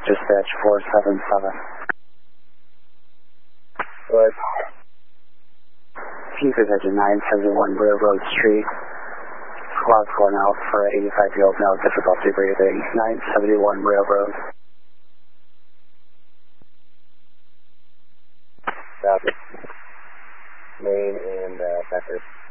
Dispatch 477. What? Fuses engine 971 Railroad Street. Cloud 4 now for 85-year-old male, difficulty breathing. 971 Railroad. Copy. Main and Becker.